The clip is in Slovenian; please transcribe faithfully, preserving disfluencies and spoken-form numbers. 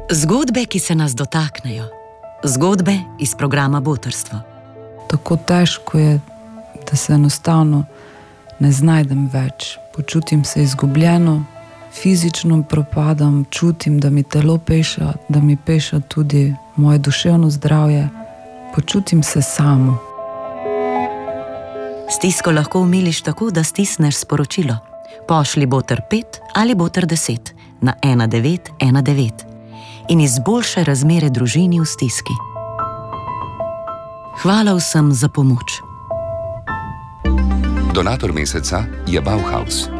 Zgodbe, ki se nas dotaknejo. Zgodbe iz programa Botrstvo. Tako težko je, da se enostavno ne znajdem več. Počutim se izgubljeno, fizično propadam, čutim, da mi telo peša, da mi peša tudi moje duševno zdravje. Počutim se samo. Stisko lahko umiliš tako, da stisneš sporočilo. Pošli Botr pet ali Botr deset na ena devet ena devet in izboljšaj razmere družini v stiski. Hvala vsem za pomoč. Donator meseca je Bauhaus.